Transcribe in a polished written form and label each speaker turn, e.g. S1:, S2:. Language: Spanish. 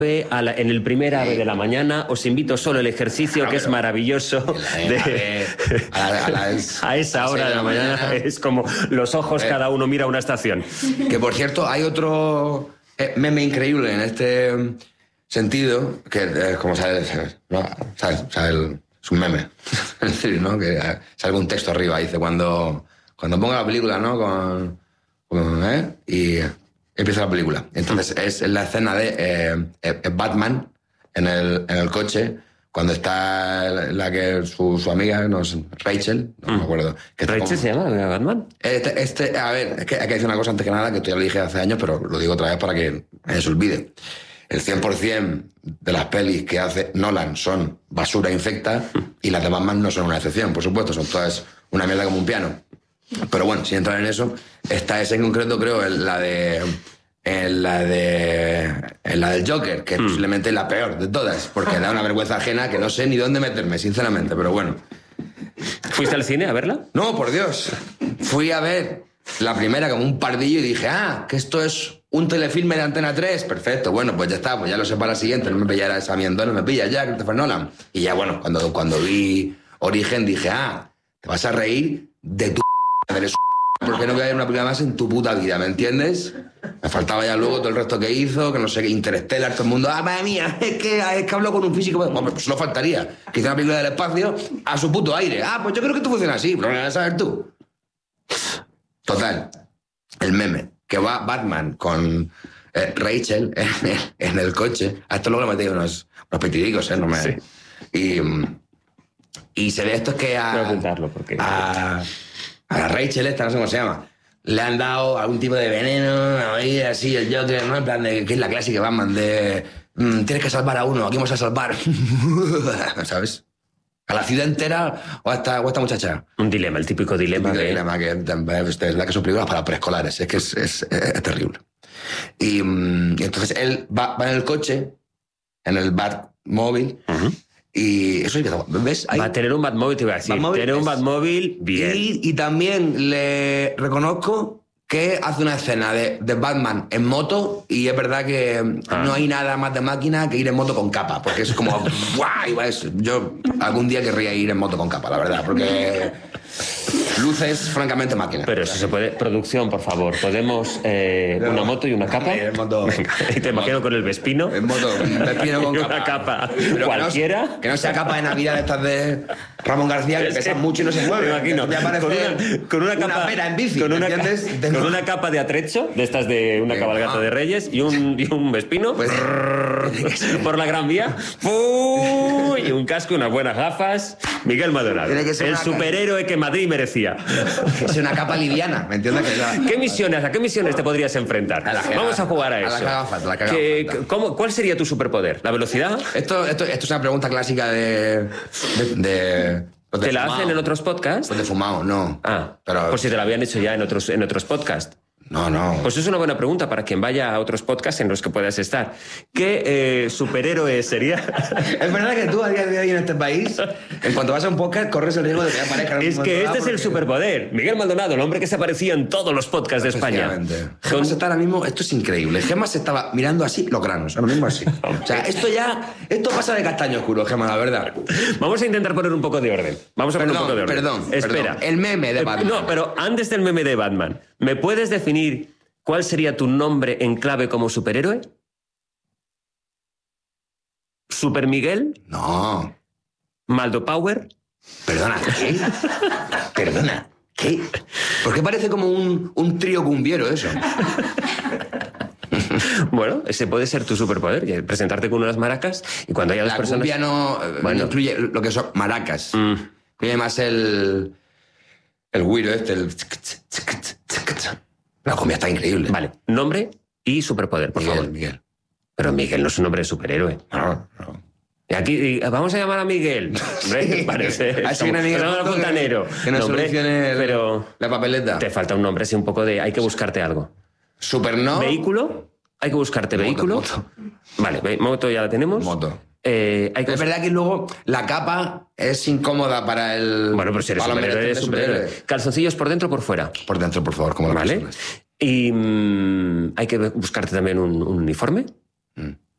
S1: en el primer ave de la mañana. Os invito solo al ejercicio, que es maravilloso. A esa hora de la mañana es como los ojos, cada uno mira una estación.
S2: Que, por cierto, hay otro meme increíble en este sentido, que como sabes, ¿no? Es un meme. Es decir, ¿no? Que salga un texto arriba, dice, cuando ponga la película, ¿no? Y empieza la película. Entonces es la escena de Batman en el coche, cuando está su amiga, no sé, Rachel, no me acuerdo.
S1: ¿Rachel se llama Batman?
S2: A ver, es que hay que decir una cosa antes que nada, que esto ya lo dije hace años, pero lo digo otra vez para que se olvide. El 100% de las pelis que hace Nolan son basura infecta y las de Batman no son una excepción, por supuesto, son todas una mierda como un piano. Pero bueno, sin entrar en eso, está esa en concreto, creo, la del Joker, que es posiblemente la peor de todas, porque da una vergüenza ajena que no sé ni dónde meterme, sinceramente, pero bueno.
S1: ¿Fuiste al cine a verla?
S2: No, por Dios. Fui a ver la primera como un pardillo y dije, que esto es un telefilme de Antena 3. Perfecto, bueno, pues ya está, pues ya lo sé para la siguiente, no me pillará esa mierda, no me pilla ya, Christopher Nolan. Y ya, bueno, cuando vi Origen dije, te vas a reír de tu eres porque no voy a ver una película más en tu puta vida, ¿me entiendes? Me faltaba ya luego todo el resto que hizo, que no sé qué, Interstellar, todo el mundo, madre mía, es que habló con un físico. Hombre, pues solo faltaría que hiciera una película del espacio a su puto aire. Pues yo creo que esto funciona así, pero lo vas a saber tú. Total, el meme, que va Batman con Rachel en el coche. A esto luego le metí unos petidicos, ¿eh? No me... Sí. Y se ve esto, es que
S1: voy a apuntarlo, porque...
S2: A la Rachel esta, no sé cómo se llama, le han dado algún tipo de veneno, ahí así, el Joker, ¿no? En plan de, que es la clásica Batman de tienes que salvar a uno, aquí vamos a salvar, ¿sabes? ¿A la ciudad entera o a esta muchacha?
S1: Un dilema, el típico dilema.
S2: Dilema que es la que son películas para preescolares, es que es terrible. Y entonces él va en el coche, en el Batmóvil, y eso, ¿ves?
S1: Va a tener un Batmóvil, te iba a decir. Tener un Batmóvil, bien.
S2: Y también le reconozco que hace una escena de Batman en moto, y es verdad que no hay nada más de máquina que ir en moto con capa, porque es como... ¡guau! Yo algún día querría ir en moto con capa, la verdad, porque... luces, francamente, máquina.
S1: Pero si se puede... Producción, por favor. ¿Podemos una moto y una capa?
S2: Moto.
S1: Y te imagino con el Vespino.
S2: En moto, Vespino con
S1: y
S2: capa.
S1: Una capa.
S2: Pero
S1: cualquiera.
S2: Que no sea capa de Navidad de estas de Ramón García, que pesan mucho y no se mueve.
S1: Me imagino. Con una capa...
S2: Una pera en bici,
S1: con
S2: ¿entiendes?
S1: Una capa de atrecho, de estas de una cabalgata de Reyes, y un Vespino pues, por la Gran Vía. Y un casco, unas buenas gafas. Miguel Maldonado. El superhéroe que Madrid merecía.
S2: Es una capa liviana, ¿me entiendes?
S1: ¿A qué misiones te podrías enfrentar? Vamos a jugar a eso.
S2: La cagafas.
S1: ¿Cuál sería tu superpoder? ¿La velocidad?
S2: Esto es una pregunta clásica de
S1: ¿Te la hacen en otros podcasts?
S2: Pues de fumado, no.
S1: Pero... por si te la habían hecho ya en otros podcasts.
S2: No.
S1: Pues es una buena pregunta para quien vaya a otros podcasts en los que puedas estar. ¿Qué superhéroe sería?
S2: Es verdad que tú a día de hoy en este país, en cuanto vas a un podcast, corres el riesgo de que aparezca...
S1: Es que este es el superpoder. Miguel Maldonado, el hombre que se aparecía en todos los podcasts de España.
S2: Gemma está ahora mismo... Esto es increíble. Gemma se estaba mirando así los granos, ahora mismo así. O sea, esto pasa de castaño oscuro, Gemma, la verdad.
S1: Vamos a intentar poner un poco de orden.
S2: Perdón.
S1: Espera.
S2: El meme de Batman.
S1: No, pero antes del meme de Batman, ¿me puedes definir cuál sería tu nombre en clave como superhéroe? ¿Super Miguel?
S2: No.
S1: ¿Maldo Power?
S2: Perdona, ¿qué? Perdona, ¿qué? ¿Por qué parece como un trío cumbiero eso?
S1: Bueno, ese puede ser tu superpoder, presentarte con unas maracas y cuando haya dos personas...
S2: La cumbia no incluye lo que son maracas. Incluye más el güiro el... La cumbia está increíble.
S1: Vale, nombre y superpoder, por favor.
S2: Miguel.
S1: Pero Miguel no es un nombre de superhéroe.
S2: No.
S1: Y aquí vamos a llamar a Miguel. Hombre, parece...
S2: Así que Miguel
S1: Fontanero.
S2: Que nos solucione la papeleta.
S1: Te falta un nombre, así un poco de... Hay que buscarte algo.
S2: ¿Superno?
S1: ¿Vehículo? Hay que buscarte vehículo.
S2: Moto.
S1: Vale, moto ya la tenemos.
S2: Moto. Es verdad que luego la capa es incómoda para el...
S1: Bueno, pero si eres superhéroe, eres superhéroe. ¿Calzoncillos por dentro o por fuera?
S2: Por dentro, por favor, como las
S1: ¿vale?
S2: personas.
S1: Y hay que buscarte también un uniforme.